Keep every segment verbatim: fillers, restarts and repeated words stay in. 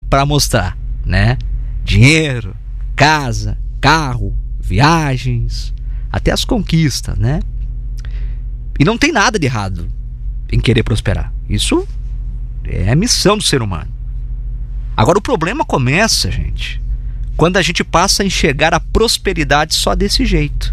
para mostrar, né? Dinheiro, casa, carro, viagens, até as conquistas, né? E não tem nada de errado em querer prosperar. Isso é a missão do ser humano. Agora o problema começa, gente, quando a gente passa a enxergar a prosperidade só desse jeito.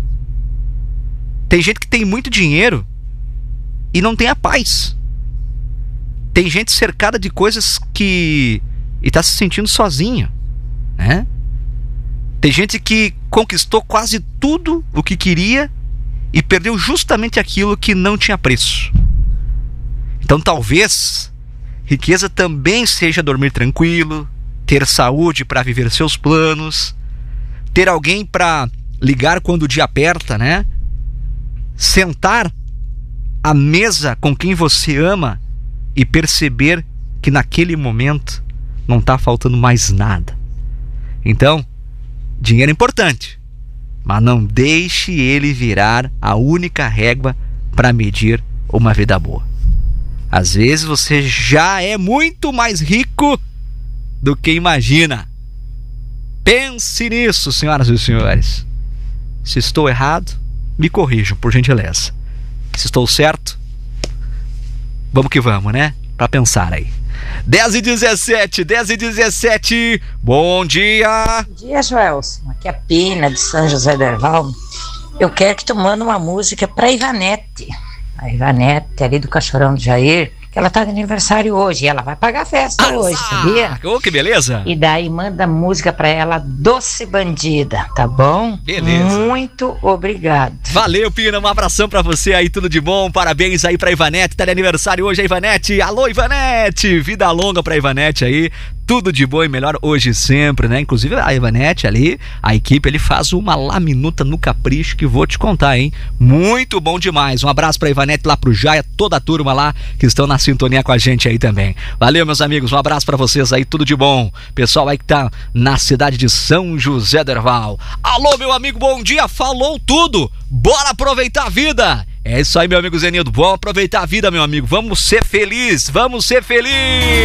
Tem gente que tem muito dinheiro e não tem a paz. Tem gente cercada de coisas que... e está se sentindo sozinha, né? Tem gente que conquistou quase tudo o que queria e perdeu justamente aquilo que não tinha preço. Então talvez riqueza também seja dormir tranquilo, ter saúde para viver seus planos, ter alguém para ligar quando o dia aperta, né? Sentar à mesa com quem você ama e perceber que naquele momento não está faltando mais nada. Então, dinheiro é importante, mas não deixe ele virar a única régua para medir uma vida boa. Às vezes você já é muito mais rico do que imagina. Pense nisso, senhoras e senhores. Se estou errado, me corrijam, por gentileza. Se estou certo, vamos que vamos, né? Para pensar aí. dez e dezessete, dez e dezessete, bom dia! Bom dia, Joelson. Aqui é a Pina de São José do Herval. Eu quero que tu manda uma música pra Ivanete. A Ivanete ali do Cachorrão do Jair, que ela tá de aniversário hoje. E ela vai pagar a festa ah, hoje, sabia? Oh, que beleza! E daí manda música pra ela, Doce Bandida, tá bom? Beleza. Muito obrigado. Valeu, Pina, um abração pra você aí, tudo de bom. Parabéns aí pra Ivanete, tá de aniversário hoje a Ivanete. Alô, Ivanete! Vida longa pra Ivanete aí. Tudo de bom e melhor hoje e sempre, né? Inclusive a Ivanete ali, a equipe, ele faz uma laminuta no capricho que vou te contar, hein? Muito bom demais. Um abraço pra Ivanete lá pro Jaia, toda a turma lá que estão na sintonia com a gente aí também. Valeu, meus amigos, um abraço pra vocês aí, tudo de bom. Pessoal aí que tá na cidade de São José do Herval. Alô, meu amigo, bom dia, falou tudo. Bora aproveitar a vida. É isso aí, meu amigo Zenildo, vamos aproveitar a vida, meu amigo. Vamos ser felizes, vamos ser felizes.